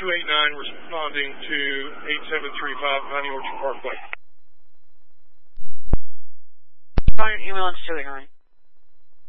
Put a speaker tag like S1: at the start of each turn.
S1: 289 responding to 8735 Honey Orchard Parkway.
S2: Fire ambulance 289.